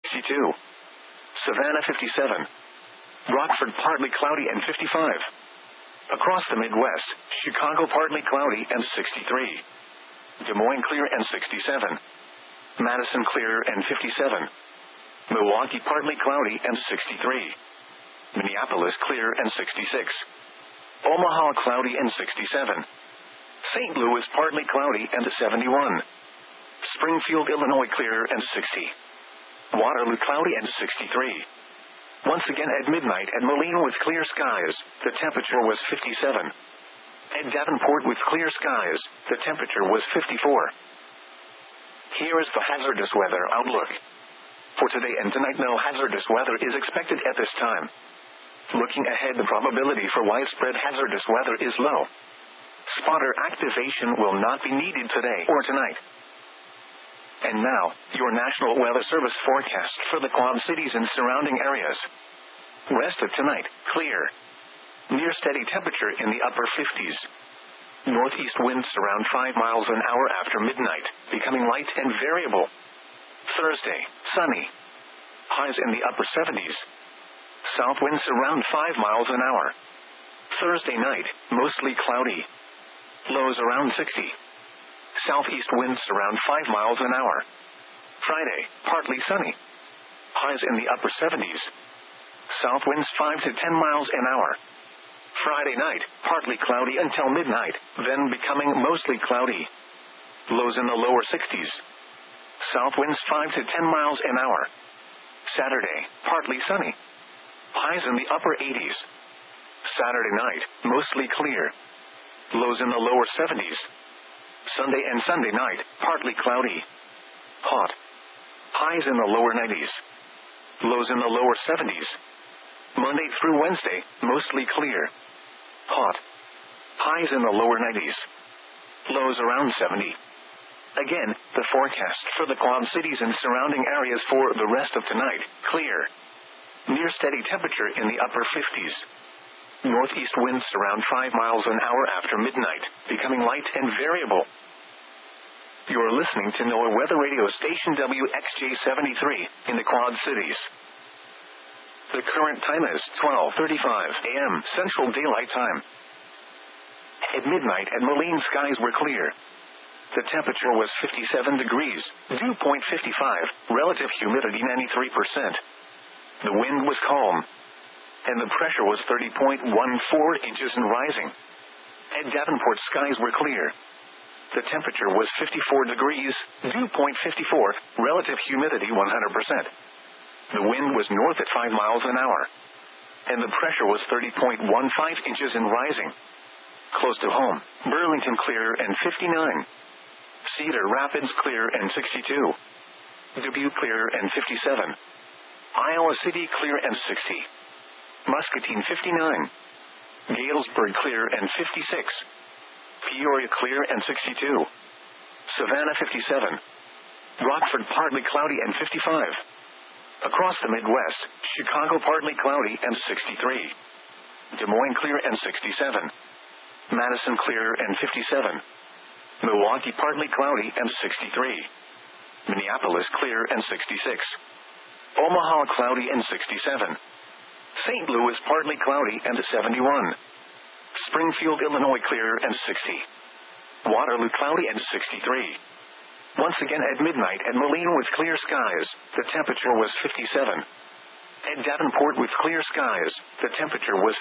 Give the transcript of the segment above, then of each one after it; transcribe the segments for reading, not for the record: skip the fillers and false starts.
62. Savannah 57. Rockford partly cloudy and 55. Across the Midwest, Chicago partly cloudy and 63. Des Moines clear and 67. Madison clear and 57. Milwaukee partly cloudy and 63. Minneapolis clear and 66. Omaha cloudy and 67. St. Louis partly cloudy and 71. Springfield, Illinois clear and 60. Waterloo cloudy and 63. Once again at midnight at Moline with clear skies, the temperature was 57. At Davenport with clear skies, the temperature was 54. Here is the hazardous weather outlook. For today and tonight, no hazardous weather is expected at this time. Looking ahead, the probability for widespread hazardous weather is low. Spotter activation will not be needed today or tonight. And now, your National Weather Service forecast for the Quad Cities and surrounding areas. Rest of tonight, clear. Near steady temperature in the upper 50s. Northeast winds around 5 miles an hour after midnight, becoming light and variable. Thursday, sunny. Highs in the upper 70s. South winds around 5 miles an hour. Thursday night, mostly cloudy. Lows around 60. Southeast winds around 5 miles an hour. Friday, partly sunny. Highs in the upper 70s. South winds 5 to 10 miles an hour. Friday night, partly cloudy until midnight, then becoming mostly cloudy. Lows in the lower 60s. South winds 5 to 10 miles an hour. Saturday, partly sunny. Highs in the upper 80s. Saturday night, mostly clear. Lows in the lower 70s. Sunday and Sunday night, partly cloudy. Hot. Highs in the lower 90s. Lows in the lower 70s. Monday through Wednesday, mostly clear. Hot. Highs in the lower 90s. Lows around 70. Again, the forecast for the Quad Cities and surrounding areas for the rest of tonight, clear. Near steady temperature in the upper 50s. Northeast winds around 5 miles an hour after midnight, becoming light and variable. You're listening to NOAA Weather Radio Station WXJ73 in the Quad Cities. The current time is 12:35 a.m. Central Daylight Time. At midnight at Moline, skies were clear. The temperature was 57 degrees, dew point 55, relative humidity 93%. The wind was calm, and the pressure was 30.14 inches and rising. At Davenport, skies were clear. The temperature was 54 degrees, dew point 54, relative humidity 100%. The wind was north at 5 miles an hour, and the pressure was 30.15 inches and rising. Close to home, Burlington clear and 59. Cedar Rapids clear and 62. Dubuque clear and 57. Iowa City clear and 60. Muscatine 59. Galesburg clear and 56. Peoria clear and 62. Savannah 57. Rockford partly cloudy and 55. Across the Midwest, Chicago partly cloudy and 63. Des Moines clear and 67. Madison clear and 57. Milwaukee partly cloudy and 63. Minneapolis clear and 66. Omaha cloudy and 67. St. Louis partly cloudy and 71. Springfield, Illinois clear and 60. Waterloo cloudy and 63. Once again at midnight at Moline with clear skies, the temperature was 57. At Davenport with clear skies, the temperature was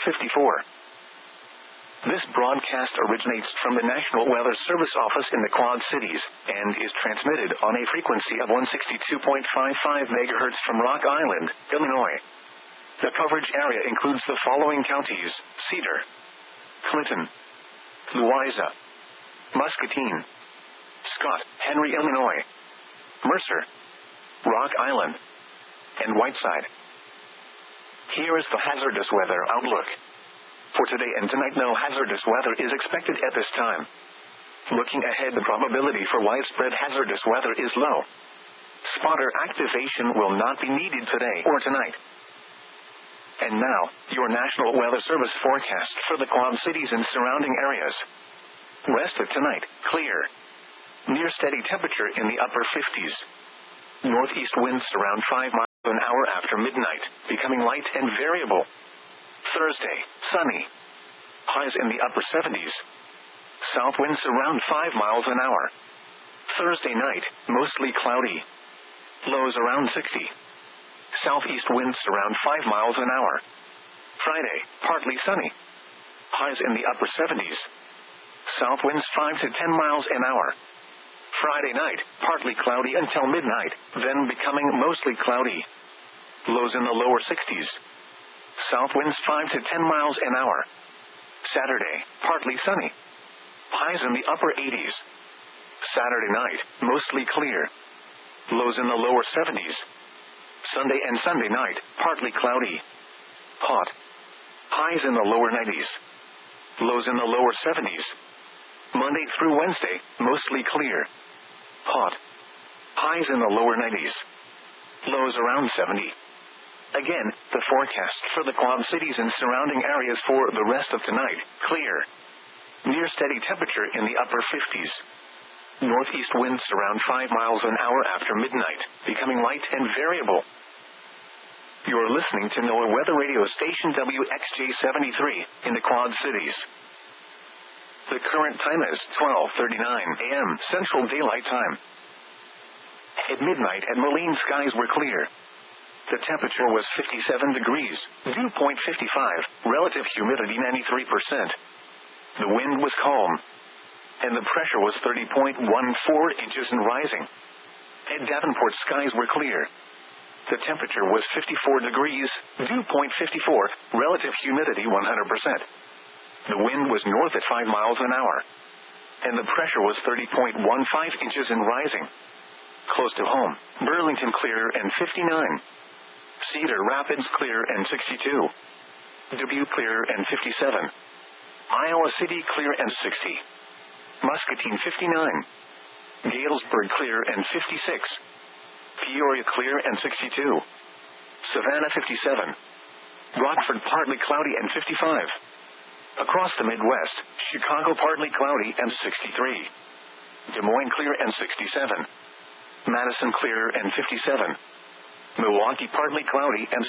54. This broadcast originates from the National Weather Service office in the Quad Cities, and is transmitted on a frequency of 162.55 MHz from Rock Island, Illinois. The coverage area includes the following counties: Cedar, Clinton, Louisa, Muscatine, Scott, Henry, Illinois, Mercer, Rock Island, and Whiteside. Here is the hazardous weather outlook. For today and tonight, no hazardous weather is expected at this time. Looking ahead, the probability for widespread hazardous weather is low. Spotter activation will not be needed today or tonight. And now, your National Weather Service forecast for the Quad Cities and surrounding areas. Rest of tonight, clear. Near steady temperature in the upper 50s. Northeast winds around 5 miles. an hour after midnight, becoming light and variable. Thursday, sunny. Highs in the upper 70s. South winds around 5 miles an hour. Thursday night, mostly cloudy. Lows around 60. Southeast winds around 5 miles an hour. Friday, partly sunny. Highs in the upper 70s. South winds 5 to 10 miles an hour. Friday night, partly cloudy until midnight, then becoming mostly cloudy. Lows in the lower 60s. South winds 5 to 10 miles an hour. Saturday, partly sunny. Highs in the upper 80s. Saturday night, mostly clear. Lows in the lower 70s. Sunday and Sunday night, partly cloudy. Hot. Highs in the lower 90s. Lows in the lower 70s. Monday through Wednesday, mostly clear. Hot. Highs in the lower 90s. Lows around 70. Again, the forecast for the Quad Cities and surrounding areas for the rest of tonight, clear. Near steady temperature in the upper 50s. Northeast winds around 5 miles an hour after midnight, becoming light and variable. You're listening to NOAA Weather Radio Station WXJ73 in the Quad Cities. The current time is 12:39 a.m. Central Daylight Time. At midnight at Moline, skies were clear. The temperature was 57 degrees, dew point 55, relative humidity 93%. The wind was calm, and the pressure was 30.14 inches and rising. At Davenport, skies were clear. The temperature was 54 degrees, dew point 54, relative humidity 100%. The wind was north at 5 miles an hour, and the pressure was 30.15 inches and rising. Close to home, Burlington clear and 59. Cedar Rapids clear and 62. Dubuque clear and 57. Iowa City clear and 60. Muscatine 59. Galesburg clear and 56. Peoria clear and 62. Savannah 57. Rockford partly cloudy and 55. Across the Midwest, Chicago partly cloudy and 63. Des Moines clear and 67. Madison clear and 57. Milwaukee partly cloudy and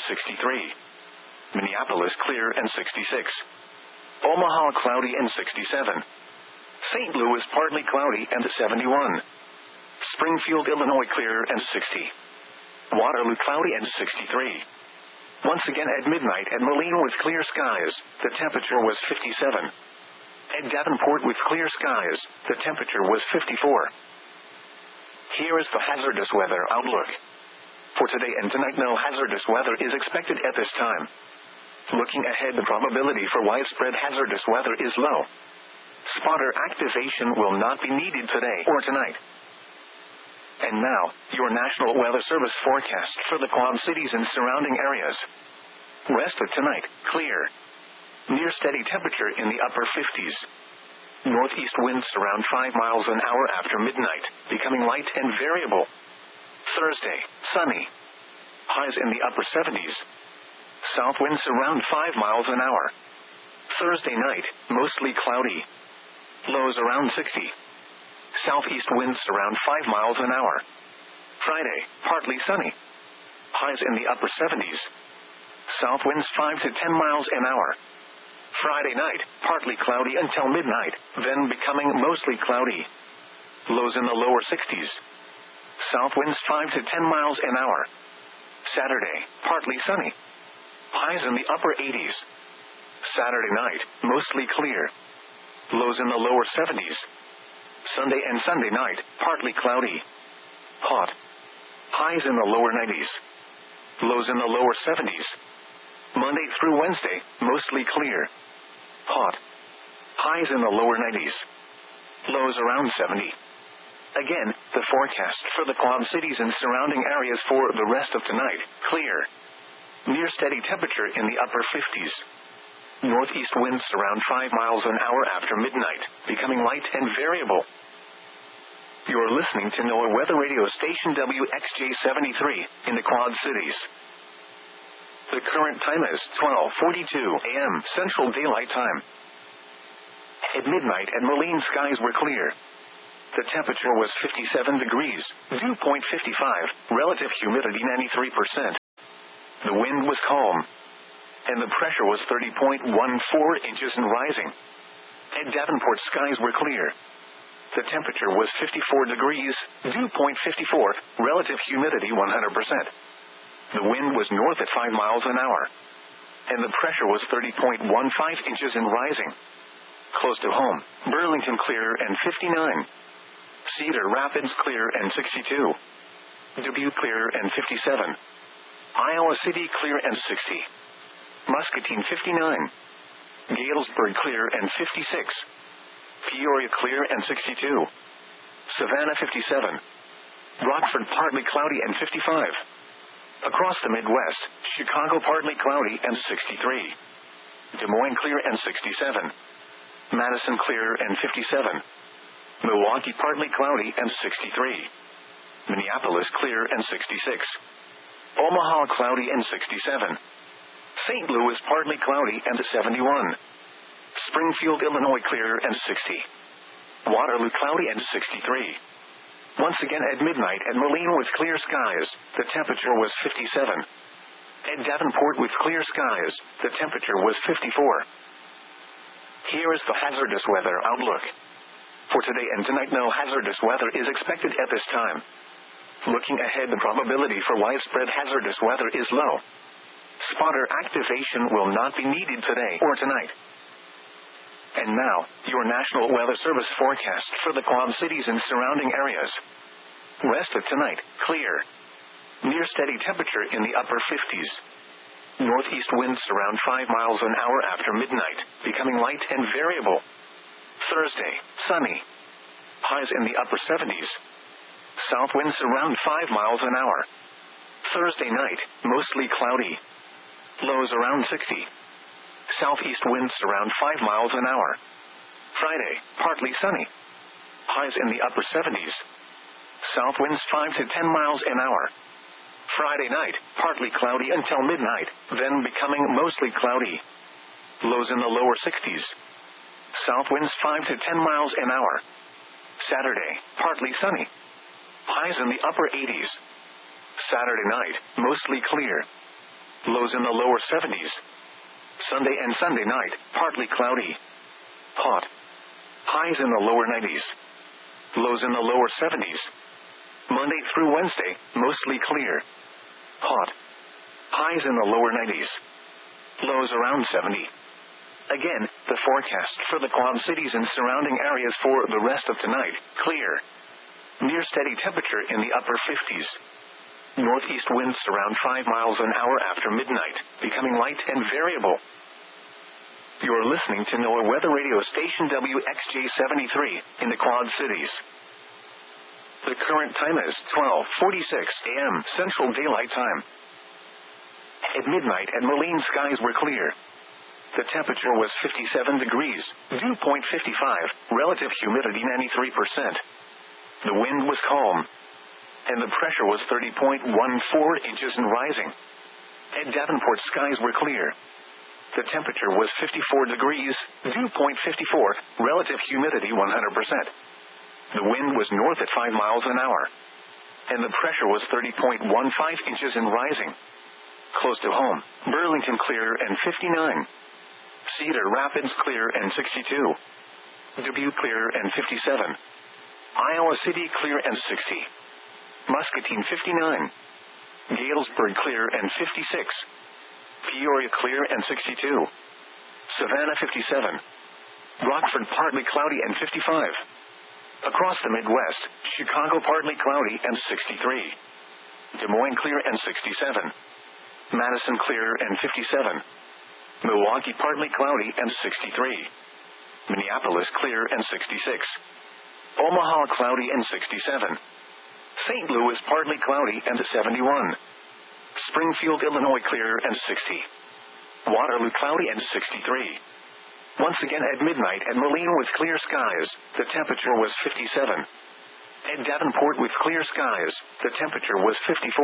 63. Minneapolis clear and 66. Omaha cloudy and 67. St. Louis partly cloudy and 71. Springfield, Illinois clear and 60. Waterloo cloudy and 63. Once again at midnight at Moline with clear skies, the temperature was 57. At Davenport with clear skies, the temperature was 54. Here is the hazardous weather outlook. For today and tonight, no hazardous weather is expected at this time. Looking ahead, the probability for widespread hazardous weather is low. Spotter activation will not be needed today or tonight. And now, your National Weather Service forecast for the Quad Cities and surrounding areas. Rest of tonight, clear. Near steady temperature in the upper 50s. Northeast winds around 5 miles an hour after midnight, becoming light and variable. Thursday, sunny. Highs in the upper 70s. South winds around 5 miles an hour. Thursday night, mostly cloudy. Lows around 60. Southeast winds around 5 miles an hour. Friday, partly sunny. Highs in the upper 70s. South winds 5 to 10 miles an hour. Friday night, partly cloudy until midnight, then becoming mostly cloudy. Lows in the lower 60s. South winds 5 to 10 miles an hour. Saturday, partly sunny. Highs in the upper 80s. Saturday night, mostly clear. Lows in the lower 70s. Sunday and Sunday night, partly cloudy. Hot. Highs in the lower 90s. Lows in the lower 70s. Monday through Wednesday, mostly clear. Hot. Highs in the lower 90s. Lows around 70. Again, the forecast for the Quad Cities and surrounding areas for the rest of tonight, clear. Near steady temperature in the upper 50s. Northeast winds around 5 miles an hour after midnight, becoming light and variable. You're listening to NOAA Weather Radio Station WXJ73 in the Quad Cities. The current time is 12:42 a.m. Central Daylight Time. At midnight at Moline, skies were clear. The temperature was 57 degrees, dew point 55, relative humidity 93%. The wind was calm, and the pressure was 30.14 inches and rising. At Davenport, skies were clear. The temperature was 54 degrees, dew point 54, relative humidity 100%. The wind was north at 5 miles an hour, and the pressure was 30.15 inches and rising. Close to home, Burlington clear and 59. Cedar Rapids clear and 62. Dubuque clear and 57. Iowa City clear and 60. Muscatine 59. Galesburg clear and 56. Peoria clear and 62. Savannah 57. Rockford partly cloudy and 55. Across the Midwest, Chicago partly cloudy and 63. Des Moines clear and 67. Madison clear and 57. Milwaukee partly cloudy and 63. Minneapolis clear and 66. Omaha cloudy and 67. St. Louis partly cloudy and 71. Springfield, Illinois clear and 60. Waterloo cloudy and 63. Once again at midnight at Moline with clear skies, the temperature was 57. At Davenport with clear skies, the temperature was 54. Here is the hazardous weather outlook. For today and tonight, no hazardous weather is expected at this time. Looking ahead, the probability for widespread hazardous weather is low. Spotter activation will not be needed today or tonight. And now, your National Weather Service forecast for the Quad Cities and surrounding areas. Rest of tonight, clear. Near steady temperature in the upper 50s. Northeast winds around 5 miles an hour after midnight, becoming light and variable. Thursday, sunny. Highs in the upper 70s. South winds around 5 miles an hour. Thursday night, mostly cloudy. Lows around 60. Southeast winds around 5 miles an hour. Friday, partly sunny. Highs in the upper 70s. South winds 5 to 10 miles an hour. Friday night, partly cloudy until midnight, then becoming mostly cloudy. Lows in the lower 60s. South winds 5 to 10 miles an hour. Saturday, partly sunny. Highs in the upper 80s. Saturday night, mostly clear. Lows in the lower 70s. Sunday and Sunday night, partly cloudy. Hot. Highs in the lower 90s. Lows in the lower 70s. Monday through Wednesday, mostly clear. Hot. Highs in the lower 90s. Lows around 70. Again, the forecast for the Quad Cities and surrounding areas for the rest of tonight, clear. Near steady temperature in the upper 50s. Northeast winds around 5 miles an hour after midnight, becoming light and variable. You're listening to NOAA Weather Radio Station WXJ-73 in the Quad Cities. The current time is 12:46 a.m. Central Daylight Time. At midnight at Moline, skies were clear. The temperature was 57 degrees, dew point 55, relative humidity 93%. The wind was calm, and the pressure was 30.14 inches and rising. At Davenport, skies were clear. The temperature was 54 degrees, dew point 54, relative humidity 100%. The wind was north at 5 miles an hour, and the pressure was 30.15 inches and rising. Close to home, Burlington clear and 59. Cedar Rapids clear and 62. Dubuque clear and 57. Iowa City clear and 60. Muscatine 59. Galesburg clear and 56. Peoria clear and 62. Savannah 57. Rockford partly cloudy and 55. Across the Midwest, Chicago partly cloudy and 63. Des Moines clear and 67. Madison clear and 57. Milwaukee partly cloudy and 63. Minneapolis clear and 66. Omaha cloudy and 67. St. Louis partly cloudy and 71. Springfield, Illinois clear and 60. Waterloo cloudy and 63. Once again at midnight at Moline with clear skies, the temperature was 57. At Davenport with clear skies, the temperature was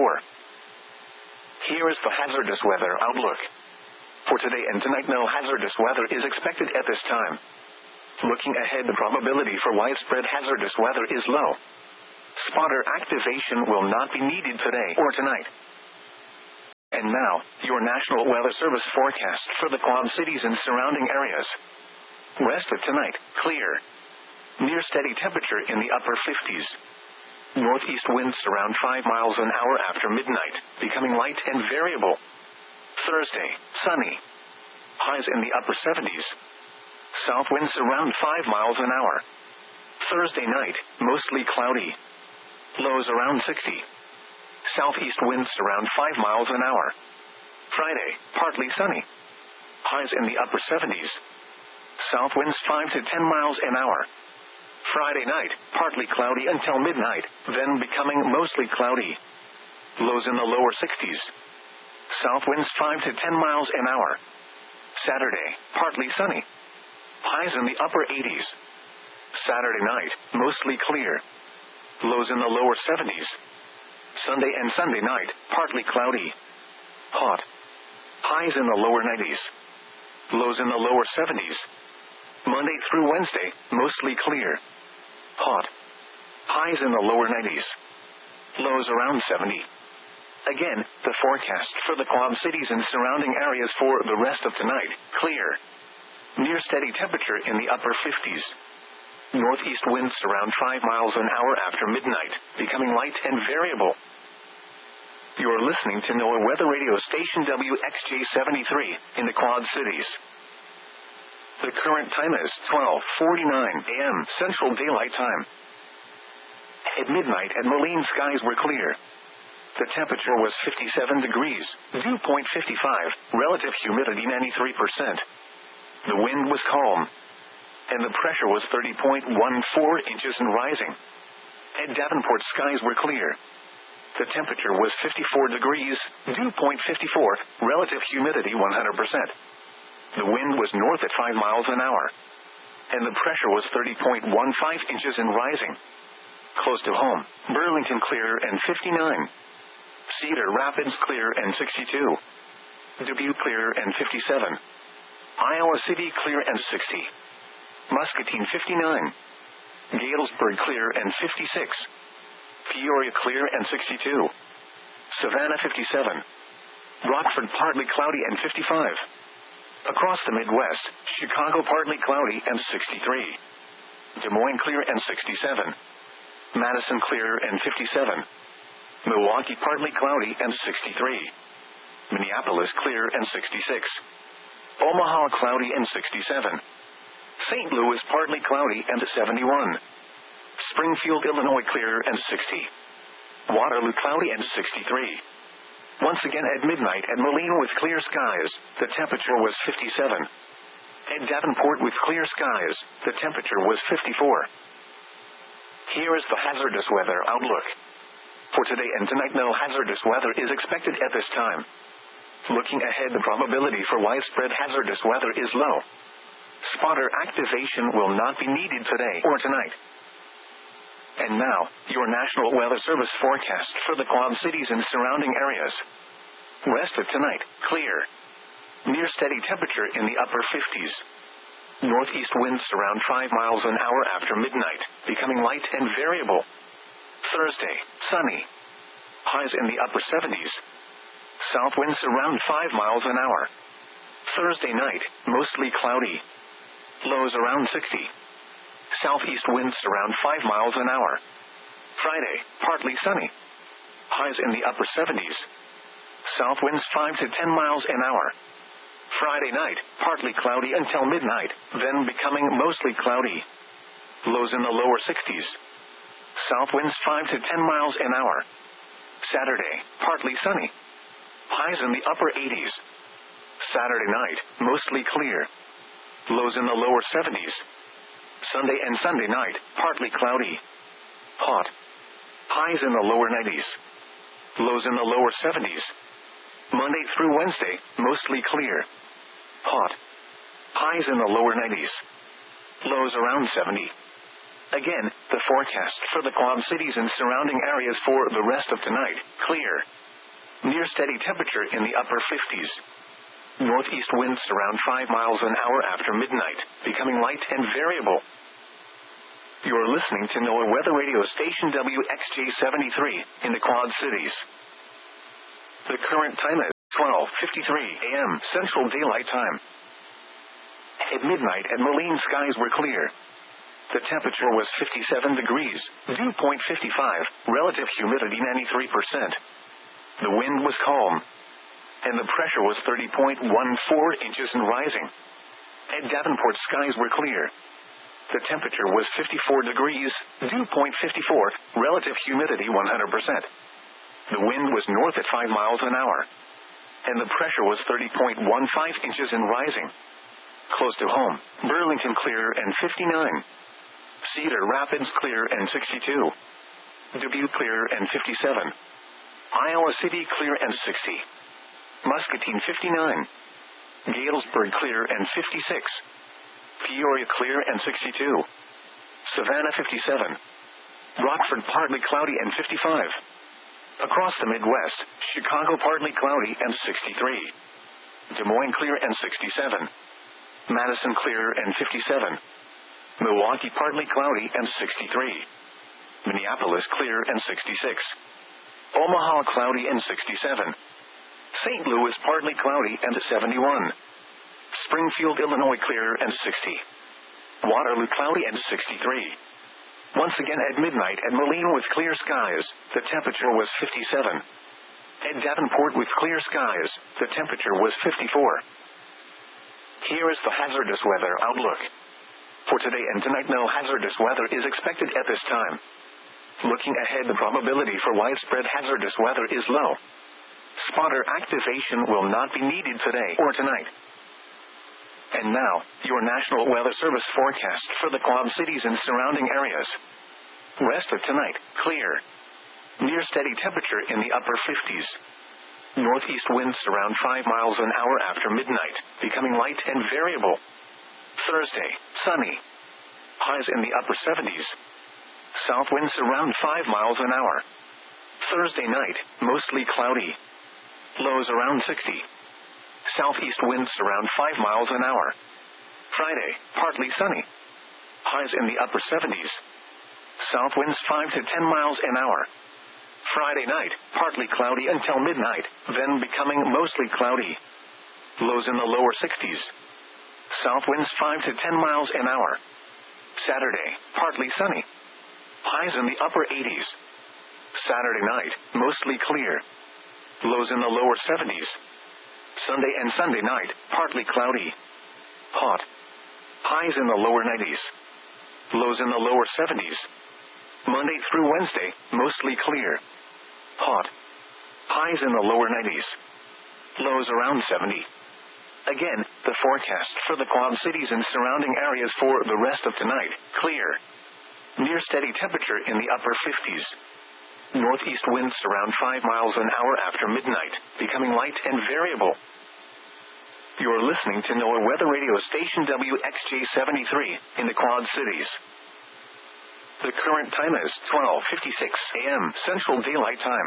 54. Here is the hazardous weather outlook. For today and tonight, no hazardous weather is expected at this time. Looking ahead, the probability for widespread hazardous weather is low. Spotter activation will not be needed today or tonight. And now, your National Weather Service forecast for the Quad Cities and surrounding areas. Rest of tonight, clear. Near steady temperature in the upper 50s. Northeast winds around 5 miles an hour after midnight, becoming light and variable. Thursday, sunny. Highs in the upper 70s. South winds around 5 miles an hour. Thursday night, mostly cloudy. Lows around 60. Southeast winds around 5 miles an hour. Friday, partly sunny. Highs in the upper 70s. South winds 5 to 10 miles an hour. Friday night, partly cloudy until midnight, then becoming mostly cloudy. Lows in the lower 60s. South winds 5 to 10 miles an hour. Saturday, partly sunny. Highs in the upper 80s. Saturday night, mostly clear. Lows in the lower 70s. Sunday and Sunday night, partly cloudy. Hot. Highs in the lower 90s. Lows in the lower 70s. Monday through Wednesday, mostly clear. Hot. Highs in the lower 90s. Lows around 70. Again, the forecast for the Quad Cities and surrounding areas for the rest of tonight, clear. Near steady temperature in the upper 50s. Northeast winds around 5 miles an hour after midnight, becoming light and variable. You are listening to NOAA Weather Radio Station WXJ-73 in the Quad Cities. The current time is 12:49 a.m. Central Daylight Time. At midnight at Moline, skies were clear. The temperature was 57 degrees, dew point 55, relative humidity 93%. The wind was calm, and the pressure was 30.14 inches and rising. At Davenport, skies were clear. The temperature was 54 degrees, dew point 54, relative humidity 100%. The wind was north at 5 miles an hour, and the pressure was 30.15 inches and rising. Close to home, Burlington clear and 59. Cedar Rapids clear and 62. Dubuque clear and 57. Iowa City clear and 60. Muscatine 59. Galesburg clear and 56. Peoria clear and 62. Savannah 57. Rockford partly cloudy and 55. Across the Midwest, Chicago partly cloudy and 63. Des Moines clear and 67. Madison clear and 57. Milwaukee partly cloudy and 63. Minneapolis clear and 66. Omaha cloudy and 67. St. Louis partly cloudy and 71. Springfield, Illinois clear and 60. Waterloo cloudy and 63. Once again at midnight at Moline with clear skies, the temperature was 57. At Davenport with clear skies, the temperature was 54. Here is the hazardous weather outlook. For today and tonight, no hazardous weather is expected at this time. Looking ahead, the probability for widespread hazardous weather is low. Spotter activation will not be needed today or tonight. And now, your National Weather Service forecast for the Quad Cities and surrounding areas. Rest of tonight, clear. Near steady temperature in the upper 50s. Northeast winds around 5 miles an hour after midnight, becoming light and variable. Thursday, sunny. Highs in the upper 70s. South winds around 5 miles an hour. Thursday night, mostly cloudy. Lows around 60. Southeast winds around 5 miles an hour. Friday, partly sunny. Highs in the upper 70s. South winds 5 to 10 miles an hour. Friday night, partly cloudy until midnight, then becoming mostly cloudy. Lows in the lower 60s. South winds 5 to 10 miles an hour. Saturday, partly sunny. Highs in the upper 80s. Saturday night, mostly clear. Lows in the lower 70s. Sunday and Sunday night, partly cloudy. Hot. Highs in the lower 90s. Lows in the lower 70s. Monday through Wednesday, mostly clear. Hot. Highs in the lower 90s. Lows around 70. Again, the forecast for the Quad Cities and surrounding areas for the rest of tonight, clear. Near steady temperature in the upper 50s. Northeast winds around 5 miles an hour after midnight, becoming light and variable. You are listening to NOAA Weather Radio Station WXJ-73 in the Quad Cities. The current time is 12:53 a.m. Central Daylight Time. At midnight at Moline, skies were clear. The temperature was 57 degrees, dew point 55, relative humidity 93%. The wind was calm, and the pressure was 30.14 inches and rising. At Davenport, skies were clear. The temperature was 54 degrees, dew point 54, relative humidity 100%. The wind was north at 5 miles an hour, and the pressure was 30.15 inches and rising. Close to home, Burlington clear and 59. Cedar Rapids clear and 62. Dubuque clear and 57. Iowa City clear and 60. Muscatine 59. Galesburg clear and 56. Peoria clear and 62. Savannah 57. Rockford partly cloudy and 55. Across the Midwest, Chicago partly cloudy and 63. Des Moines clear and 67. Madison clear and 57. Milwaukee partly cloudy and 63. Minneapolis clear and 66. Omaha cloudy and 67. St. Louis partly cloudy and 71. Springfield, Illinois clear and 60. Waterloo cloudy and 63. Once again at midnight at Moline with clear skies, the temperature was 57. At Davenport with clear skies, the temperature was 54. Here is the hazardous weather outlook. For today and tonight, no hazardous weather is expected at this time. Looking ahead, the probability for widespread hazardous weather is low. Spotter activation will not be needed today or tonight. And now, your National Weather Service forecast for the Quad Cities and surrounding areas. Rest of tonight, clear. Near steady temperature in the upper 50s. Northeast winds around 5 miles an hour after midnight, becoming light and variable. Thursday, sunny. Highs in the upper 70s. South winds around 5 miles an hour. Thursday night, mostly cloudy. Lows around 60. Southeast winds around 5 miles an hour. Friday, partly sunny. Highs in the upper 70s. South winds 5 to 10 miles an hour. Friday night, partly cloudy until midnight, then becoming mostly cloudy. Lows in the lower 60s. South winds 5 to 10 miles an hour. Saturday, partly sunny. Highs in the upper 80s. Saturday night, mostly clear. Lows in the lower 70s. Sunday and Sunday night, partly cloudy. Hot. Highs in the lower 90s. Lows in the lower 70s. Monday through Wednesday, mostly clear. Hot. Highs in the lower 90s. Lows around 70. Again, the forecast for the Quad Cities and surrounding areas for the rest of tonight, clear. Near steady temperature in the upper 50s. Northeast winds around 5 miles an hour after midnight, becoming light and variable. You're listening to NOAA Weather Radio Station WXJ-73 in the Quad Cities. The current time is 12:56 a.m. Central Daylight Time.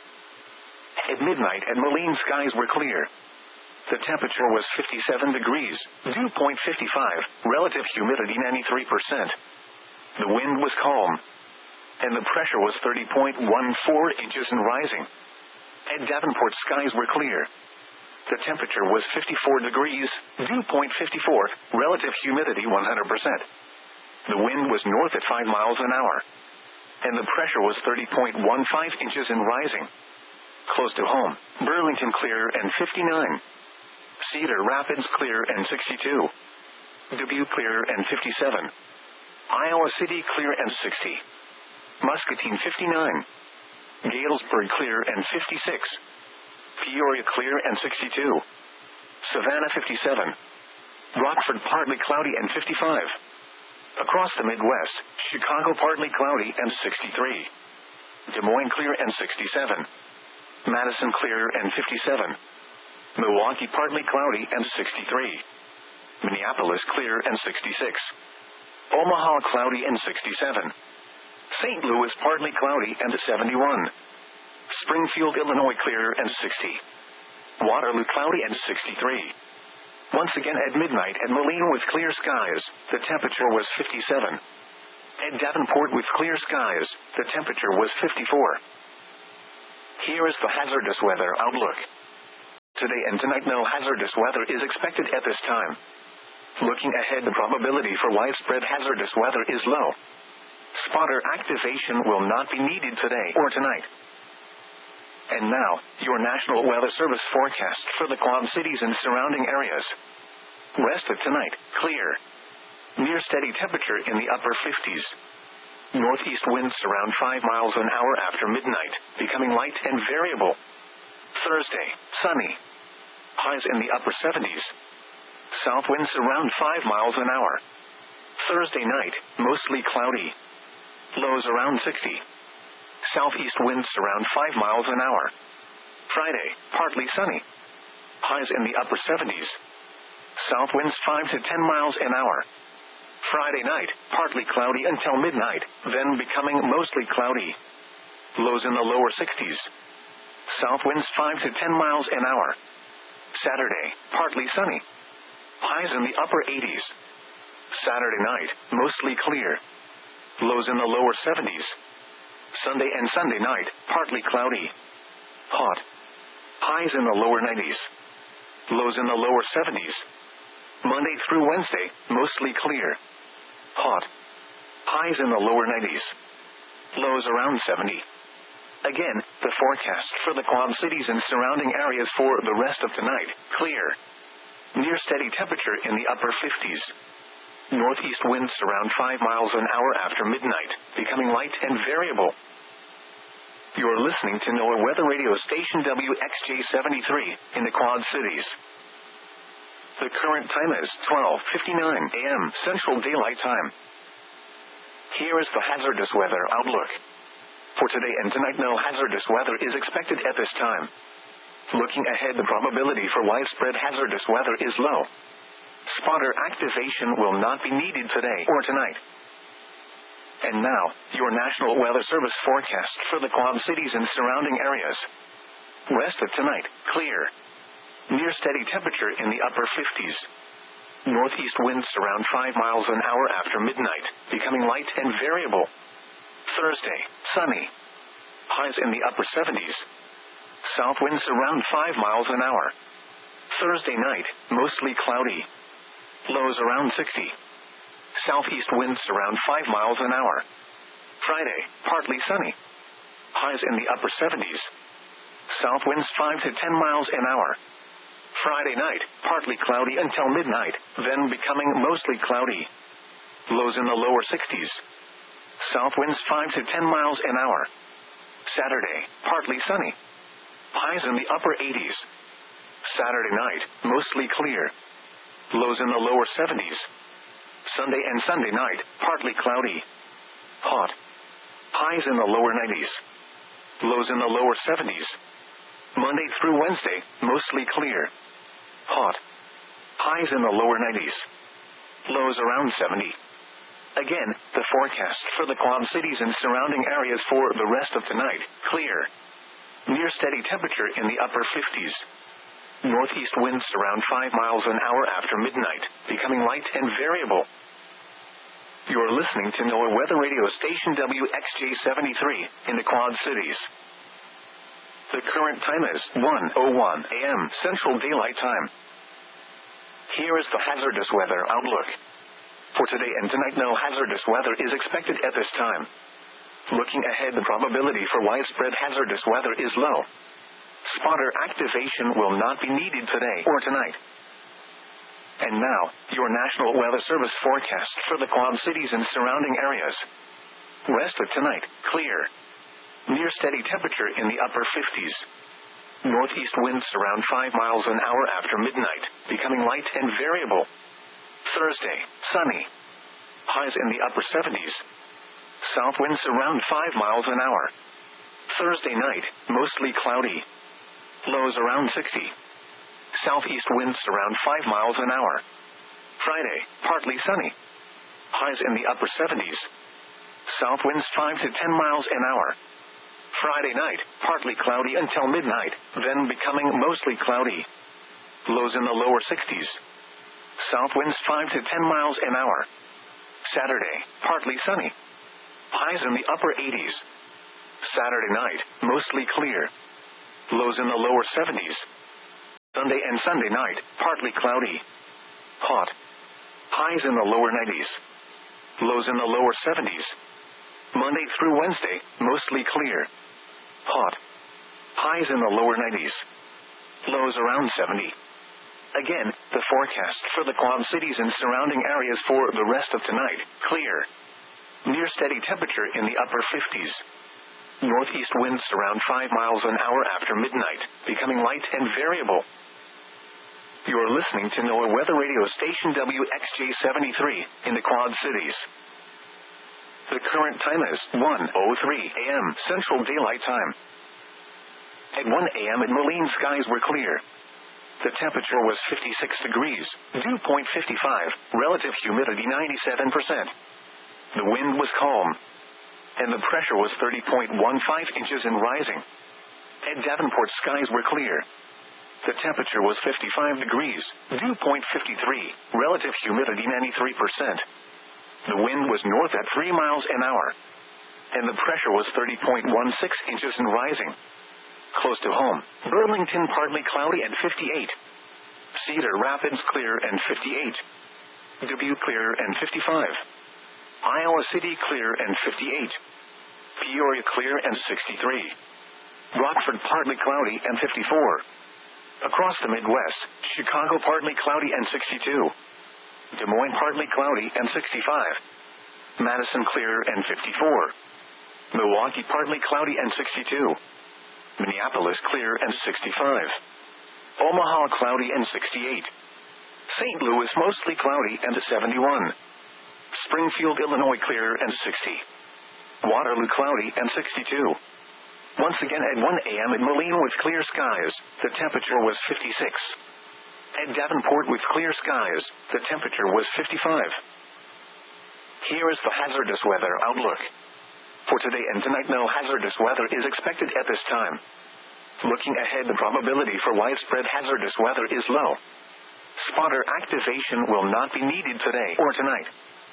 At midnight at Moline, skies were clear. The temperature was 57 degrees, dew point 55, relative humidity 93%. The wind was calm, and the pressure was 30.14 inches and rising. At Davenport, skies were clear. The temperature was 54 degrees, dew point 54, relative humidity 100%. The wind was north at 5 miles an hour, and the pressure was 30.15 inches and rising. Close to home, Burlington clear and 59. Cedar Rapids clear and 62. Dubuque clear and 57. Iowa City clear and 60. Muscatine 59. Galesburg clear and 56. Peoria clear and 62. Savannah 57. Rockford partly cloudy and 55. Across the Midwest, Chicago partly cloudy and 63. Des Moines clear and 67. Madison clear and 57. Milwaukee partly cloudy and 63. Minneapolis clear and 66. Omaha cloudy and 67. St. Louis partly cloudy and 71. Springfield, Illinois clear and 60. Waterloo cloudy and 63. Once again at midnight at Moline with clear skies, the temperature was 57. At Davenport with clear skies, the temperature was 54. Here is the hazardous weather outlook. Today and tonight, no hazardous weather is expected at this time. Looking ahead, the probability for widespread hazardous weather is low. Spotter activation will not be needed today or tonight. And now, your National Weather Service forecast for the Quad Cities and surrounding areas. West of tonight, clear. Near steady temperature in the upper 50s. Northeast winds around 5 miles an hour after midnight, becoming light and variable. Thursday, sunny. Highs in the upper 70s. South winds around 5 miles an hour. Thursday night, mostly cloudy. Lows around 60. Southeast winds around 5 miles an hour. Friday, partly sunny. Highs in the upper 70s. South winds 5 to 10 miles an hour. Friday night, partly cloudy until midnight, then becoming mostly cloudy. Lows in the lower 60s. South winds 5 to 10 miles an hour. Saturday, partly sunny. Highs in the upper 80s. Saturday night, mostly clear. Lows in the lower 70s. Sunday and Sunday night, partly cloudy. Hot. Highs in the lower 90s. Lows in the lower 70s. Monday through Wednesday, mostly clear. Hot. Highs in the lower 90s. Lows around 70. Again, the forecast for the Quad Cities and surrounding areas for the rest of tonight, clear. Near steady temperature in the upper 50s. Northeast winds around 5 miles an hour after midnight, becoming light and variable. You're listening to NOAA Weather Radio Station WXJ73 in the Quad Cities. The current time is 12:59 a.m. Central Daylight Time. Here is the hazardous weather outlook. For today and tonight, no hazardous weather is expected at this time. Looking ahead, the probability for widespread hazardous weather is low. Spotter activation will not be needed today or tonight. And now, your National Weather Service forecast for the Quad Cities and surrounding areas. West of tonight, clear. Near steady temperature in the upper 50s. Northeast winds around 5 miles an hour after midnight, becoming light and variable. Thursday, sunny. Highs in the upper 70s. South winds around 5 miles an hour. Thursday night, mostly cloudy. Lows around 60. Southeast winds around 5 miles an hour. Friday, partly sunny. Highs in the upper 70s. South winds 5 to 10 miles an hour. Friday night, partly cloudy until midnight, then becoming mostly cloudy. Lows in the lower 60s. South winds 5 to 10 miles an hour. Saturday, partly sunny. Highs in the upper 80s. Saturday night, mostly clear. Lows in the lower 70s. Sunday and Sunday night, partly cloudy. Hot. Highs in the lower 90s. Lows in the lower 70s. Monday through Wednesday, mostly clear. Hot. Highs in the lower 90s. Lows around 70. Again, the forecast for the Quad Cities and surrounding areas for the rest of tonight, clear. Near steady temperature in the upper 50s. Northeast winds around 5 miles an hour after midnight, becoming light and variable. You're listening to NOAA Weather Radio Station WXJ73 in the Quad Cities. The current time is 1:01 a.m. Central Daylight Time. Here is the hazardous weather outlook. For today and tonight, no hazardous weather is expected at this time. Looking ahead, the probability for widespread hazardous weather is low. Spotter activation will not be needed today or tonight. And now, your National Weather Service forecast for the Quad Cities and surrounding areas. West of tonight, clear. Near steady temperature in the upper 50s. Northeast winds around 5 miles an hour after midnight, becoming light and variable. Thursday, sunny. Highs in the upper 70s. South winds around 5 miles an hour. Thursday night, mostly cloudy. Lows around 60. Southeast winds around 5 miles an hour. Friday, partly sunny. Highs in the upper 70s. South winds 5 to 10 miles an hour. Friday night, partly cloudy until midnight, then becoming mostly cloudy. Lows in the lower 60s. South winds 5 to 10 miles an hour. Saturday, partly sunny. Highs in the upper 80s. Saturday night, mostly clear. Lows in the lower 70s. Sunday and Sunday night, partly cloudy. Hot. Highs in the lower 90s. Lows in the lower 70s. Monday through Wednesday, mostly clear. Hot. Highs in the lower 90s. Lows around 70. Again, the forecast for the Quad Cities and surrounding areas for the rest of tonight, clear. Near steady temperature in the upper 50s. Northeast winds around 5 miles an hour after midnight, becoming light and variable. You're listening to NOAA Weather Radio Station WXJ73 in the Quad Cities. The current time is 1:03 a.m. Central Daylight Time. At 1 a.m. in Moline, skies were clear. The temperature was 56 degrees, dew point 55, relative humidity 97%. The wind was calm, and the pressure was 30.15 inches and rising. At Davenport, skies were clear. The temperature was 55 degrees, dew point 53, relative humidity 93%. The wind was north at 3 miles an hour, and the pressure was 30.16 inches and rising. Close to home, Burlington partly cloudy and 58. Cedar Rapids clear and 58. Dubuque clear and 55. Iowa City clear and 58. Peoria clear and 63. Rockford partly cloudy and 54. Across the Midwest, Chicago partly cloudy and 62. Des Moines partly cloudy and 65. Madison clear and 54. Milwaukee partly cloudy and 62. Minneapolis clear and 65. Omaha cloudy and 68. St. Louis mostly cloudy and 71. Springfield, Illinois clear and 60. Waterloo cloudy and 62. Once again at 1 a.m. in Moline with clear skies, the temperature was 56. At Davenport with clear skies, the temperature was 55. Here is the hazardous weather outlook. For today and tonight, no hazardous weather is expected at this time. Looking ahead, the probability for widespread hazardous weather is low. Spotter activation will not be needed today or tonight.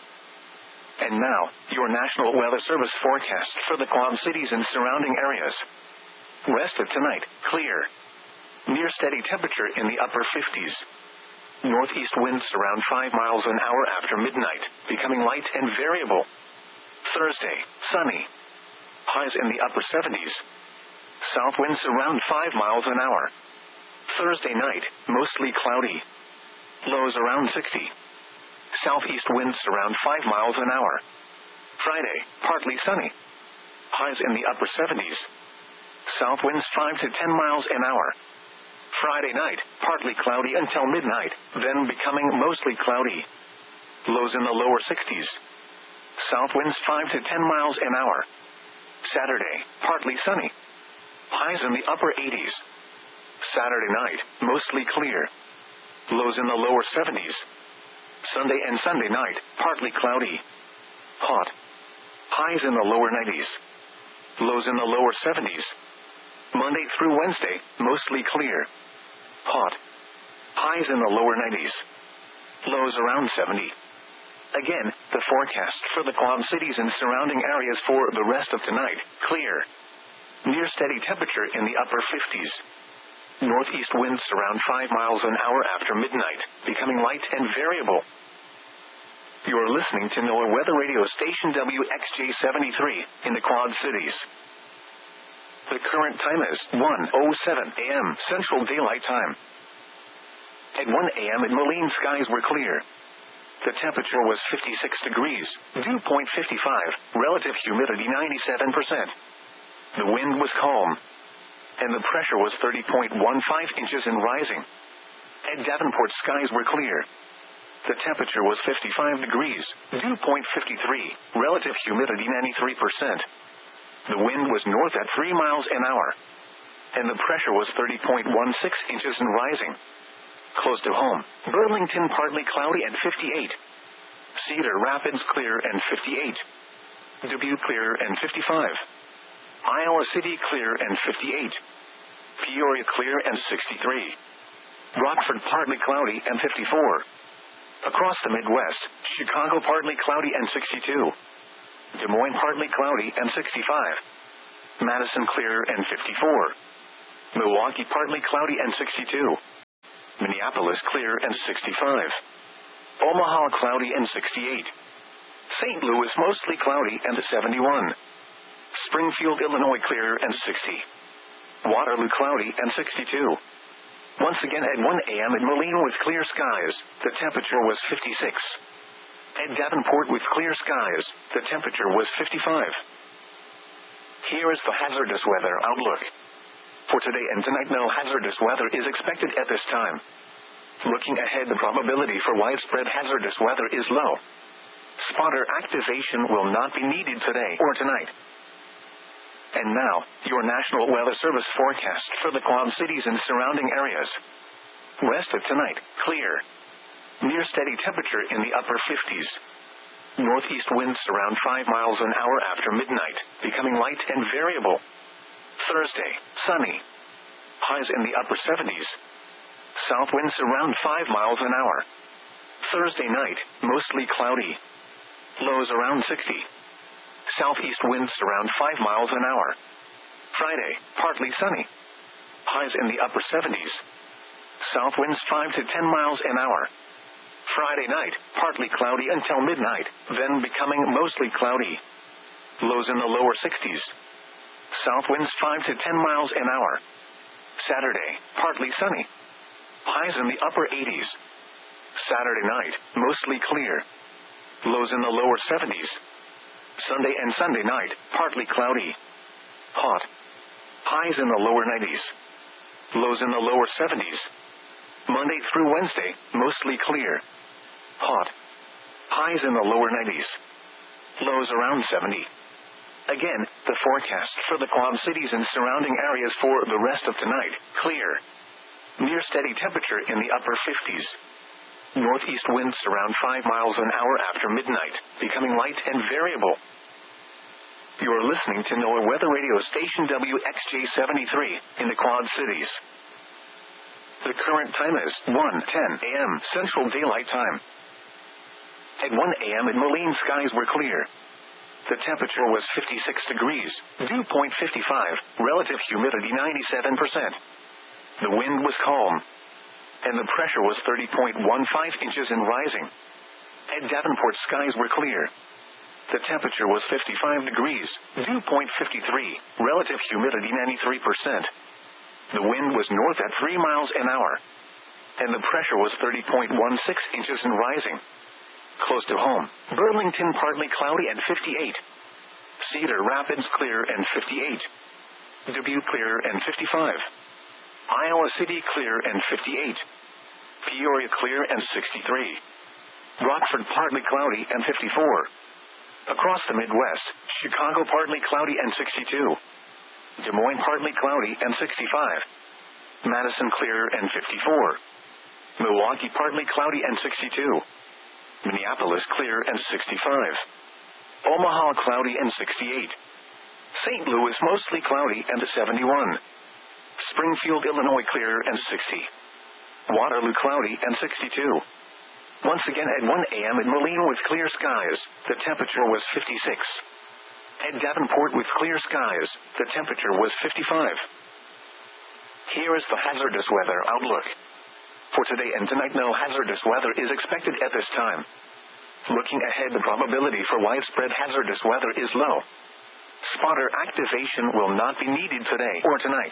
And now, your National Weather Service forecast for the Quad Cities and surrounding areas. Rest of tonight, clear. Near steady temperature in the upper 50s. Northeast winds around 5 miles an hour after midnight, becoming light and variable. Thursday, sunny. Highs in the upper 70s. South winds around 5 miles an hour. Thursday night, mostly cloudy. Lows around 60. Southeast winds around 5 miles an hour. Friday, partly sunny. Highs in the upper 70s. South winds 5 to 10 miles an hour. Friday night, partly cloudy until midnight, then becoming mostly cloudy. Lows in the lower 60s. South winds 5 to 10 miles an hour. Saturday, partly sunny. Highs in the upper 80s. Saturday night, mostly clear. Lows in the lower 70s. Sunday and Sunday night, partly cloudy. Hot. Highs in the lower 90s. Lows in the lower 70s. Monday through Wednesday, mostly clear. Hot. Highs in the lower 90s. Lows around 70. Again, the forecast for the Quad Cities and surrounding areas for the rest of tonight, clear. Near steady temperature in the upper 50s. Northeast winds around 5 miles an hour after midnight, becoming light and variable. You're listening to NOAA Weather Radio Station WXJ73 in the Quad Cities. The current time is 1:07 a.m. Central Daylight Time. At 1 a.m. in Moline, skies were clear. The temperature was 56 degrees, dew point 55, relative humidity 97%. The wind was calm, and the pressure was 30.15 inches and rising. At Davenport, skies were clear. The temperature was 55 degrees, dew point 53, relative humidity 93%. The wind was north at 3 miles an hour, and the pressure was 30.16 inches and rising. Close to home, Burlington partly cloudy and 58. Cedar Rapids clear and 58. Dubuque clear and 55. Iowa City clear and 58. Peoria clear and 63. Rockford partly cloudy and 54. Across the Midwest, Chicago partly cloudy and 62. Des Moines partly cloudy and 65. Madison clear and 54. Milwaukee partly cloudy and 62. Minneapolis clear and 65. Omaha cloudy and 68. St. Louis mostly cloudy and 71. Springfield, Illinois clear and 60. Waterloo cloudy and 62. Once again at 1 a.m. in Moline with clear skies, the temperature was 56. At Davenport with clear skies, the temperature was 55. Here is the hazardous weather outlook. For today and tonight, no hazardous weather is expected at this time. Looking ahead, the probability for widespread hazardous weather is low. Spotter activation will not be needed today or tonight. And now, your National Weather Service forecast for the Quad Cities and surrounding areas. Rest of tonight, clear. Near steady temperature in the upper 50s. Northeast winds around 5 miles an hour after midnight, becoming light and variable. Thursday, sunny. Highs in the upper 70s. South winds around 5 miles an hour. Thursday night, mostly cloudy. Lows around 60. Southeast winds around 5 miles an hour. Friday, partly sunny. Highs in the upper 70s. South winds 5 to 10 miles an hour. Friday night, partly cloudy until midnight, then becoming mostly cloudy. Lows in the lower 60s. South winds 5 to 10 miles an hour. Saturday, partly sunny. Highs in the upper 80s. Saturday night, mostly clear. Lows in the lower 70s. Sunday and Sunday night, partly cloudy. Hot. Highs in the lower 90s. Lows in the lower 70s. Monday through Wednesday, mostly clear. Hot. Highs in the lower 90s. Lows around 70. Again, the forecast for the Quad Cities and surrounding areas for the rest of tonight, clear. Near steady temperature in the upper 50s. Northeast winds around 5 miles an hour after midnight, becoming light and variable. You are listening to NOAA Weather Radio Station WXJ73 in the Quad Cities. The current time is 1:10 a.m. Central Daylight Time. At 1 a.m. in Moline, skies were clear. The temperature was 56 degrees, dew point 55, relative humidity 97%. The wind was calm, and the pressure was 30.15 inches and rising. At Davenport, skies were clear. The temperature was 55 degrees, dew point 53, relative humidity 93%. The wind was north at 3 miles an hour, and the pressure was 30.16 inches and rising. Close to home, Burlington partly cloudy and 58. Cedar Rapids clear and 58. Dubuque clear and 55. Iowa City clear and 58. Peoria clear and 63. Rockford partly cloudy and 54. Across the Midwest, Chicago partly cloudy and 62. Des Moines partly cloudy and 65. Madison clear and 54. Milwaukee partly cloudy and 62. Minneapolis clear and 65. Omaha cloudy and 68. St. Louis mostly cloudy and 71. Springfield, Illinois clear and 60. Waterloo cloudy and 62. Once again at 1 a.m. in Moline with clear skies, the temperature was 56. At Davenport with clear skies, the temperature was 55. Here is the hazardous weather outlook. For today and tonight, no hazardous weather is expected at this time. Looking ahead, the probability for widespread hazardous weather is low. Spotter activation will not be needed today or tonight.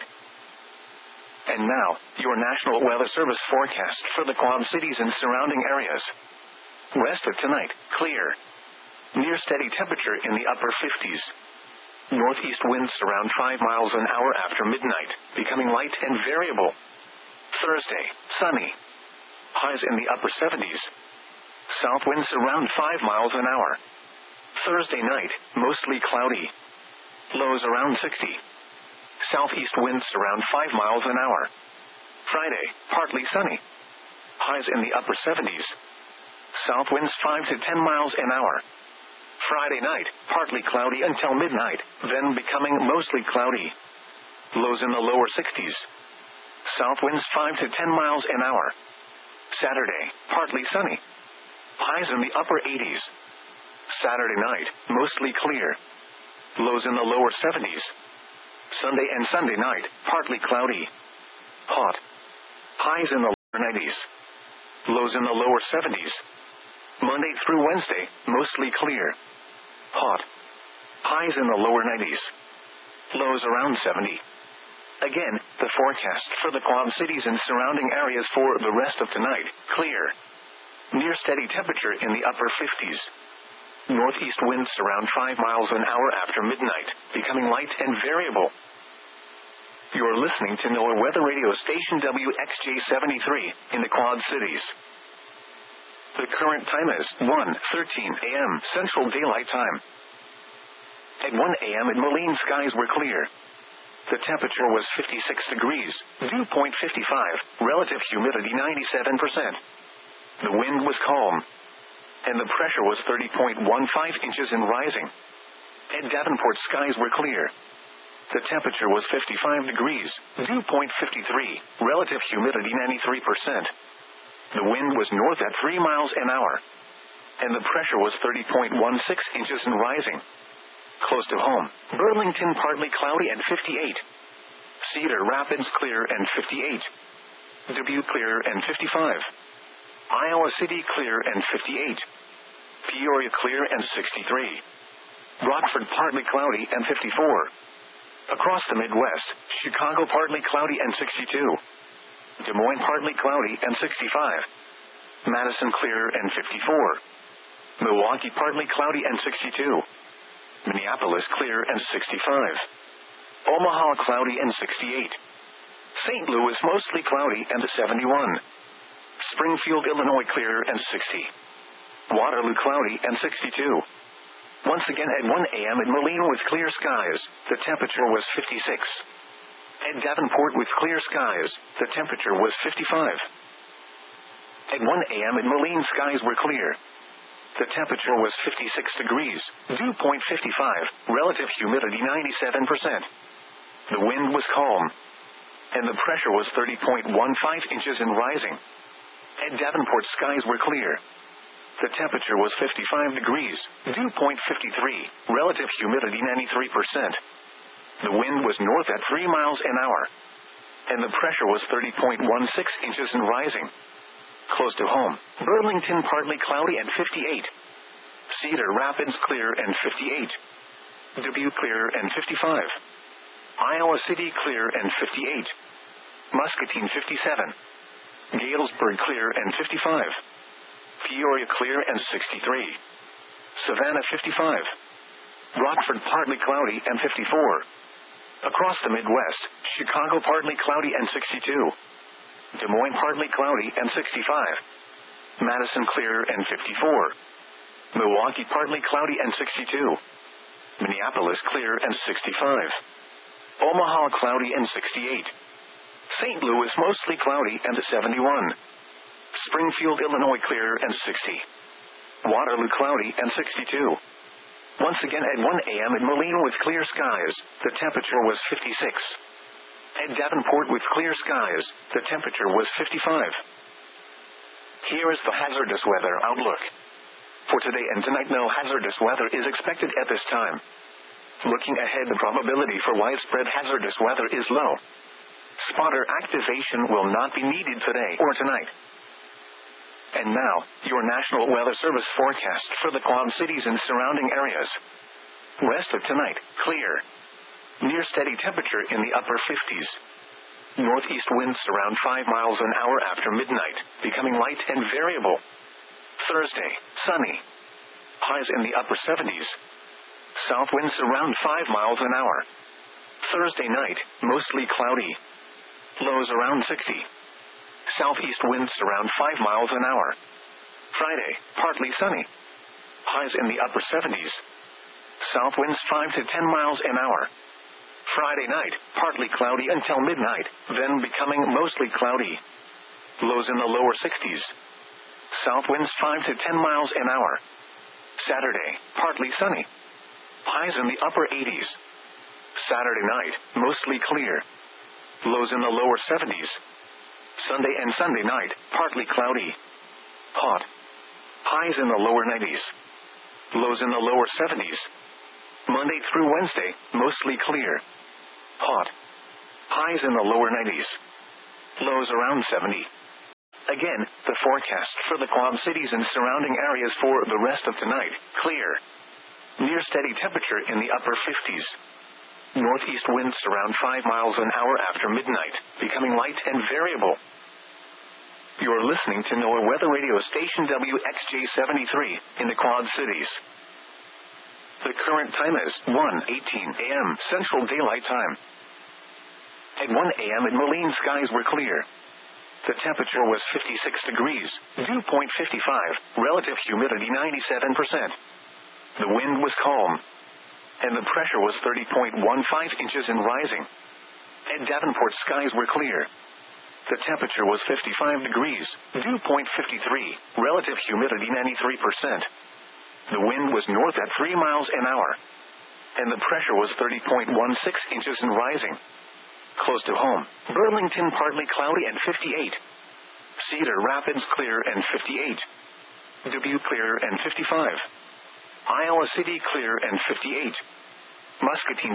And now, your National Weather Service forecast for the Quad Cities and surrounding areas. Rest of tonight, clear. Near steady temperature in the upper 50s. Northeast winds around 5 miles an hour after midnight, becoming light and variable. Thursday, sunny. Highs in the upper 70s. South winds around 5 miles an hour. Thursday night, mostly cloudy. Lows around 60. Southeast winds around 5 miles an hour. Friday, partly sunny. Highs in the upper 70s. South winds 5 to 10 miles an hour. Friday night, partly cloudy until midnight, then becoming mostly cloudy. Lows in the lower 60s. South winds 5 to 10 miles an hour. Saturday, partly sunny. Highs in the upper 80s. Saturday night, mostly clear. Lows in the lower 70s. Sunday and Sunday night, partly cloudy. Hot. Highs in the 90s. Lows in the lower 70s. Monday through Wednesday, mostly clear. Hot. Highs in the lower 90s. Lows around 70. Again, the forecast for the Quad Cities and surrounding areas for the rest of tonight, clear. Near steady temperature in the upper 50s. Northeast winds around 5 miles an hour after midnight, becoming light and variable. You're listening to NOAA Weather Radio Station WXJ73 in the Quad Cities. The current time is 1:13 a.m. Central Daylight Time. At 1 a.m. in Moline, skies were clear. The temperature was 56 degrees, dew point 55, relative humidity 97%. The wind was calm, and the pressure was 30.15 inches and rising. At Davenport, skies were clear. The temperature was 55 degrees, dew point 53, relative humidity 93%. The wind was north at 3 miles an hour, and the pressure was 30.16 inches and rising. Close to home, Burlington partly cloudy and 58. Cedar Rapids clear and 58. Dubuque clear and 55. Iowa City clear and 58. Peoria clear and 63. Rockford partly cloudy and 54. Across the Midwest, Chicago partly cloudy and 62. Des Moines partly cloudy and 65. Madison clear and 54. Milwaukee partly cloudy and 62. Minneapolis clear and 65. Omaha cloudy and 68. St. Louis mostly cloudy and 71. Springfield, Illinois clear and 60. Waterloo cloudy and 62. Once again at 1 a.m. in Moline with clear skies, the temperature was 56. At Davenport with clear skies, the temperature was 55. At 1 a.m. in Moline, skies were clear. The temperature was 56 degrees, dew point 55, relative humidity 97%. The wind was calm, and the pressure was 30.15 inches and rising. At Davenport, skies were clear. The temperature was 55 degrees, dew point 53, relative humidity 93%. The wind was north at 3 miles an hour, and the pressure was 30.16 inches and rising. Close to home, Burlington partly cloudy and 58. Cedar Rapids clear and 58. Dubuque clear and 55. Iowa City clear and 58. Muscatine 57. Galesburg clear and 55. Peoria clear and 63. Savannah 55. Rockford partly cloudy and 54. Across the Midwest, Chicago partly cloudy and 62. Des Moines partly cloudy and 65. Madison clear and 54. Milwaukee partly cloudy and 62. Minneapolis clear and 65. Omaha cloudy and 68. St. Louis mostly cloudy and 71. Springfield, Illinois clear and 60. Waterloo cloudy and 62. Once again at 1 a.m. in Moline with clear skies, the temperature was 56. At Davenport with clear skies, the temperature was 55. Here is the hazardous weather outlook. For today and tonight, no hazardous weather is expected at this time. Looking ahead, the probability for widespread hazardous weather is low. Spotter activation will not be needed today or tonight. And now, your National Weather Service forecast for the Quad Cities and surrounding areas. Rest of tonight, clear. Near steady temperature in the upper 50s. Northeast winds around 5 miles an hour after midnight, becoming light and variable. Thursday, sunny. Highs in the upper 70s. South winds around 5 miles an hour. Thursday night, mostly cloudy. Lows around 60. Southeast winds around 5 miles an hour. Friday, partly sunny. Highs in the upper 70s. South winds 5 to 10 miles an hour. Friday night, partly cloudy until midnight, then becoming mostly cloudy. Lows in the lower 60s. South winds 5 to 10 miles an hour. Saturday, partly sunny. Highs in the upper 80s. Saturday night, mostly clear. Lows in the lower 70s. Sunday and Sunday night, partly cloudy. Hot. Highs in the lower 90s. Lows in the lower 70s. Monday through Wednesday, mostly clear. Hot. Highs in the lower 90s. Lows around 70. Again, the forecast for the Quad Cities and surrounding areas for the rest of tonight, clear. Near steady temperature in the upper 50s. Northeast winds around 5 miles an hour after midnight, becoming light and variable. You are listening to NOAA Weather Radio Station WXJ73 in the Quad Cities. The current time is 1:18 a.m. Central Daylight Time. At 1 a.m. in Moline, skies were clear. The temperature was 56 degrees, dew point 55, relative humidity 97%. The wind was calm, and the pressure was 30.15 inches and rising. At Davenport, skies were clear. The temperature was 55 degrees, dew point 53, relative humidity 93%. The wind was north at 3 miles an hour, and the pressure was 30.16 inches and rising. Close to home, Burlington partly cloudy and 58. Cedar Rapids clear and 58. Dubuque clear and 55. Iowa City clear and 58. Muscatine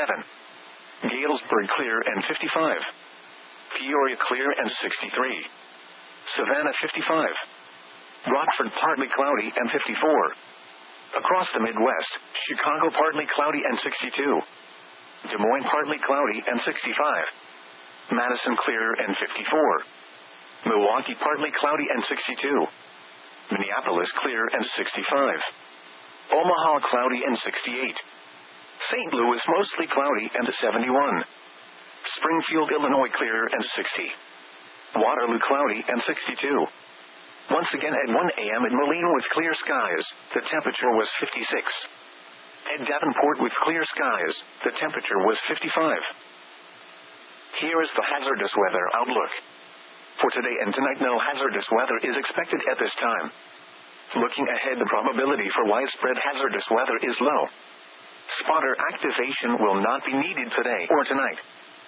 57. Galesburg clear and 55. Peoria clear and 63. Savannah 55. Rockford partly cloudy and 54. Across the Midwest, Chicago partly cloudy and 62. Des Moines partly cloudy and 65. Madison clear and 54. Milwaukee partly cloudy and 62. Minneapolis clear and 65. Omaha cloudy and 68. St. Louis mostly cloudy and 71. Springfield, Illinois clear and 60. Waterloo cloudy and 62. Once again at 1 a.m. in Moline with clear skies, the temperature was 56. At Davenport with clear skies, the temperature was 55. Here is the hazardous weather outlook. For today and tonight, no hazardous weather is expected at this time. Looking ahead, the probability for widespread hazardous weather is low. Spotter activation will not be needed today or tonight.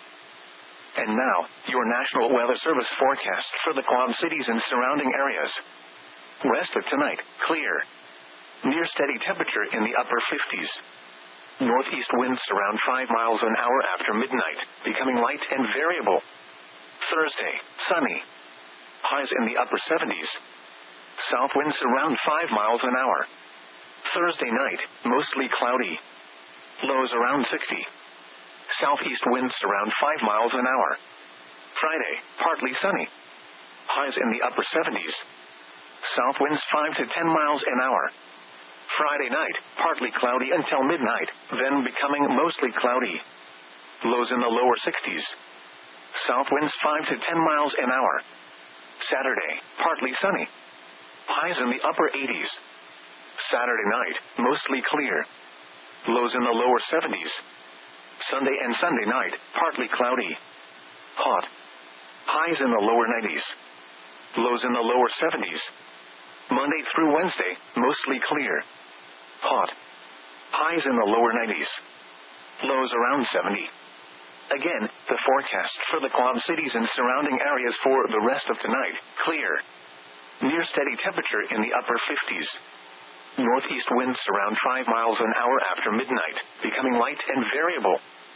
And now, your National Weather Service forecast for the Quad Cities and surrounding areas. Rest of tonight, clear. Near steady temperature in the upper 50s. Northeast winds around 5 miles an hour after midnight, becoming light and variable. Thursday, sunny. Highs in the upper 70s. South winds around 5 miles an hour. Thursday night, mostly cloudy. Lows around 60. Southeast winds around 5 miles an hour. Friday, partly sunny. Highs in the upper 70s. South winds 5 to 10 miles an hour. Friday night, partly cloudy until midnight, then becoming mostly cloudy. Lows in the lower 60s. South winds 5 to 10 miles an hour. Saturday, partly sunny. Highs in the upper 80s. Saturday night, mostly clear. Lows in the lower 70s. Sunday and Sunday night, partly cloudy. Hot. Highs in the lower 90s. Lows in the lower 70s. Monday through Wednesday, mostly clear. Hot. Highs in the lower 90s. Lows around 70. Again, the forecast for the Quad Cities and surrounding areas for the rest of tonight, clear. Near steady temperature in the upper 50s. Northeast winds around 5 miles an hour after midnight, becoming light and variable.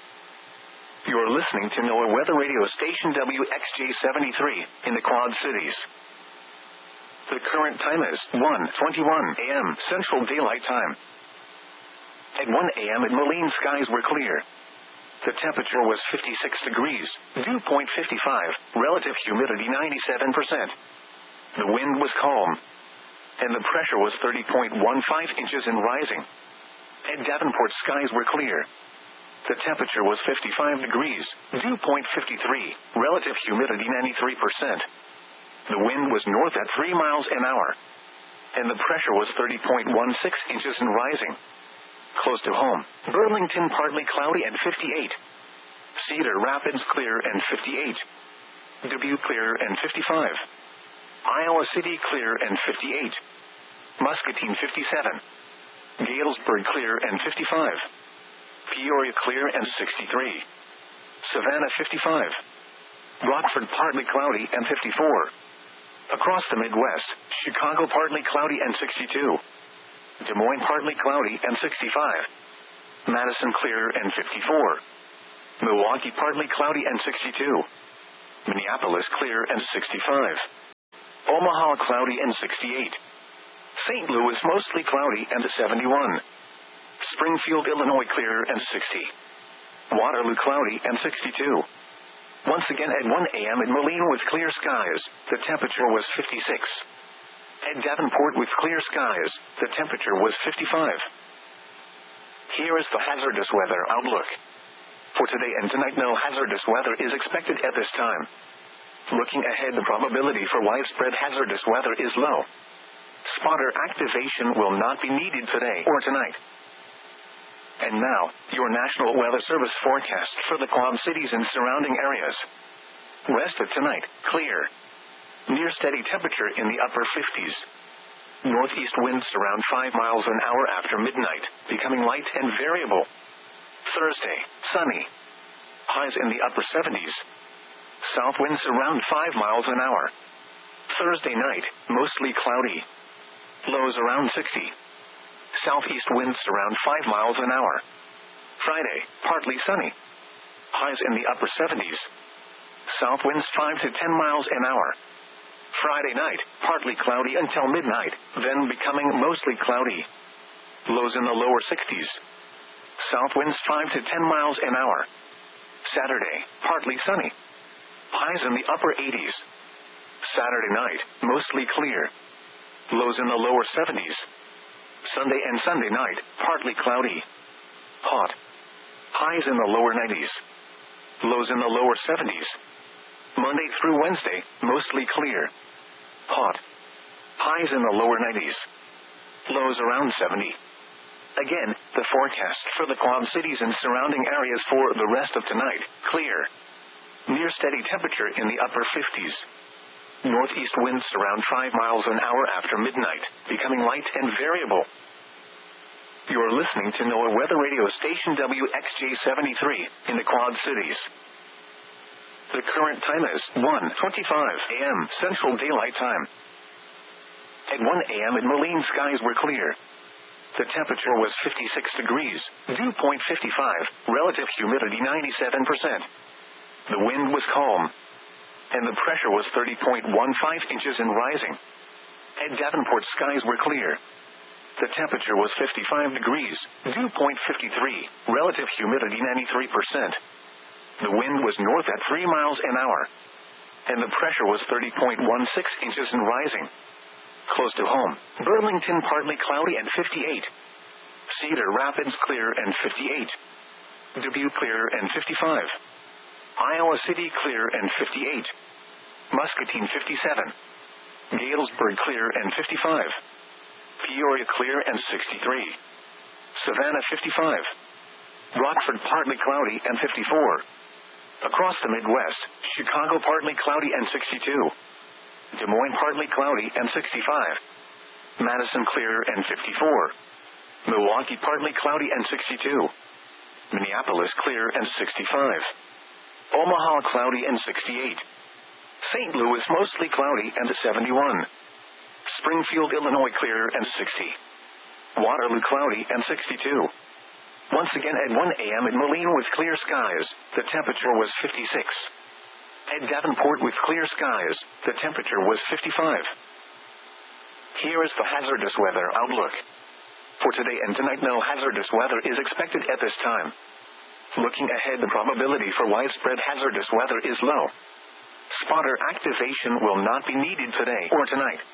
You are listening to NOAA Weather Radio Station WXJ73 in the Quad Cities. The current time is 1:21 a.m. Central Daylight Time. At 1 a.m. in Moline, skies were clear. The temperature was 56 degrees, dew point 55, relative humidity 97%. The wind was calm, and the pressure was 30.15 inches and rising. At Davenport, skies were clear. The temperature was 55 degrees, dew point 53, relative humidity 93%. The wind was north at 3 miles an hour, and the pressure was 30.16 inches and rising. Close to home, Burlington partly cloudy and 58. Cedar Rapids clear and 58. Dubuque clear and 55. Iowa City clear and 58. Muscatine 57. Galesburg clear and 55. Peoria clear and 63. Savannah 55. Rockford partly cloudy and 54. Across the Midwest, Chicago partly cloudy and 62. Des Moines partly cloudy and 65. Madison clear and 54. Milwaukee partly cloudy and 62. Minneapolis clear and 65. Omaha cloudy and 68. St. Louis mostly cloudy and 71. Springfield, Illinois clear and 60. Waterloo cloudy and 62. Once again at 1 a.m. in Moline with clear skies, the temperature was 56. At Davenport with clear skies, the temperature was 55. Here is the hazardous weather outlook. For today and tonight, no hazardous weather is expected at this time. Looking ahead, the probability for widespread hazardous weather is low. Spotter activation will not be needed today or tonight. And now, your National Weather Service forecast for the Quad Cities and surrounding areas. West of tonight, clear. Near steady temperature in the upper 50s. Northeast winds around 5 miles an hour after midnight, becoming light and variable. Thursday, sunny. Highs in the upper 70s. South winds around 5 miles an hour. Thursday night, mostly cloudy. Lows around 60. Southeast winds around 5 miles an hour. Friday, partly sunny. Highs in the upper 70s. South winds 5 to 10 miles an hour. Friday night, partly cloudy until midnight, then becoming mostly cloudy. Lows in the lower 60s. South winds 5 to 10 miles an hour. Saturday, partly sunny. Highs in the upper 80s. Saturday night, mostly clear. Lows in the lower 70s. Sunday and Sunday night, partly cloudy. Hot. Highs in the lower 90s. Lows in the lower 70s. Monday through Wednesday, mostly clear. Hot. Highs in the lower 90s. Lows around 70. Again, the forecast for the Quad Cities and surrounding areas for the rest of tonight, clear. Near steady temperature in the upper 50s. Northeast winds around 5 miles an hour after midnight, becoming light and variable. You're listening to NOAA Weather Radio Station WXJ73 in the Quad Cities. The current time is 1:25 a.m. Central Daylight Time. At 1 a.m. in Moline, skies were clear. The temperature was 56 degrees, dew point 55, relative humidity 97%. The wind was calm, and the pressure was 30.15 inches and rising. At Davenport, skies were clear. The temperature was 55 degrees, dew point 53, relative humidity 93%. The wind was north at 3 miles an hour, and the pressure was 30.16 inches and rising. Close to home, Burlington partly cloudy and 58. Cedar Rapids clear and 58. Dubuque clear and 55. Iowa City clear and 58. Muscatine 57. Galesburg clear and 55. Peoria clear and 63. Savannah 55. Rockford partly cloudy and 54. Across the Midwest, Chicago partly cloudy and 62. Des Moines partly cloudy and 65. Madison clear and 54. Milwaukee partly cloudy and 62. Minneapolis clear and 65. Omaha cloudy and 68. St. Louis mostly cloudy and 71. Springfield, Illinois clear and 60. Waterloo cloudy and 62. Once again at 1 a.m. in Moline with clear skies, the temperature was 56. At Davenport with clear skies, the temperature was 55. Here is the hazardous weather outlook. For today and tonight, no hazardous weather is expected at this time. Looking ahead, the probability for widespread hazardous weather is low. Spotter activation will not be needed today or tonight.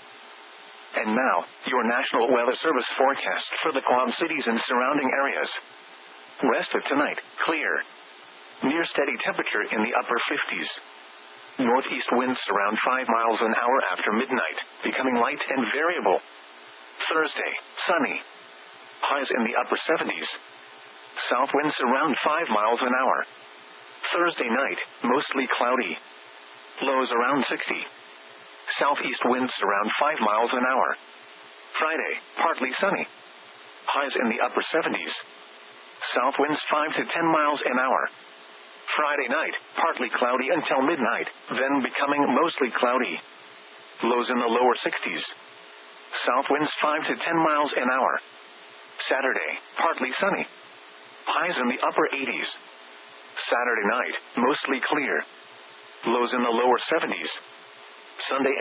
And now, your National Weather Service forecast for the Quad Cities and surrounding areas. West of tonight, clear. Near steady temperature in the upper 50s. Northeast winds around 5 miles an hour after midnight, becoming light and variable. Thursday, sunny. Highs in the upper 70s. South winds around 5 miles an hour. Thursday night, mostly cloudy. Lows around 60. Southeast winds around 5 miles an hour. Friday, partly sunny. Highs in the upper 70s. South winds 5 to 10 miles an hour. Friday night, partly cloudy until midnight, then becoming mostly cloudy. Lows in the lower 60s. South winds 5 to 10 miles an hour. Saturday, partly sunny. Highs in the upper 80s. Saturday night, mostly clear. Lows in the lower 70s. Sunday